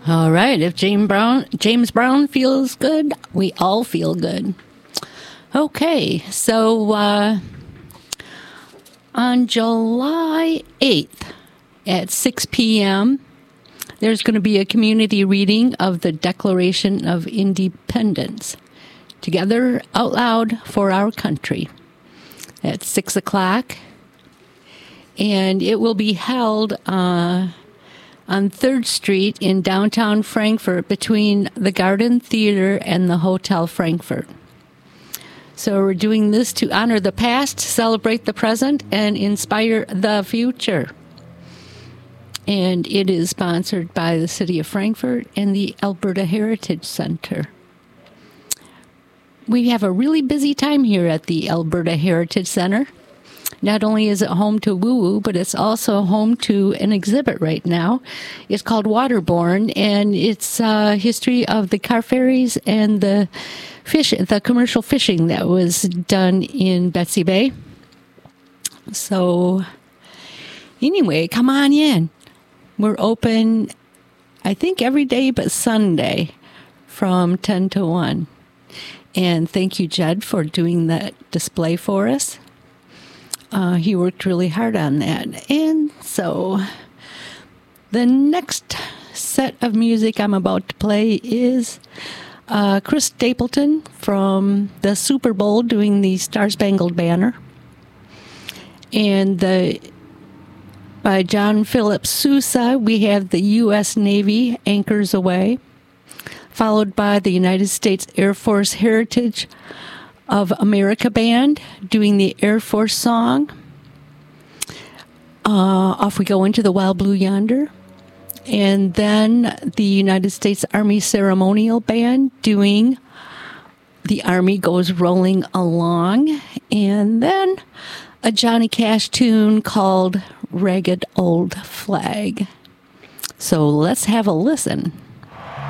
All right. If James Brown feels good, we all feel good. Okay. So on July 8th at 6 p.m., there's going to be a community reading of the Declaration of Independence, Together Out Loud for Our Country, at 6 o'clock. And it will be held on 3rd Street in downtown Frankfort between the Garden Theater and the Hotel Frankfurt. So we're doing this to honor the past, celebrate the present, and inspire the future. And it is sponsored by the City of Frankfort and the Alberta Heritage Center. We have a really busy time here at the Alberta Heritage Center. Not only is it home to Woo Woo, but it's also home to an exhibit right now. It's called Waterborne, and it's history of the car ferries and the commercial fishing that was done in Betsy Bay. So, anyway, come on in. We're open, I think, every day but Sunday from 10 to 1. And thank you, Jed, for doing that display for us. He worked really hard on that. And so the next set of music I'm about to play is Chris Stapleton from the Super Bowl doing the Star Spangled Banner. And by John Philip Sousa, we have the U.S. Navy Anchors Aweigh, followed by the United States Air Force Heritage of America Band doing the Air Force song. Off we go into the Wild Blue Yonder. And then the United States Army Ceremonial Band doing The Army Goes Rolling Along. And then a Johnny Cash tune called Ragged Old Flag. So let's have a listen.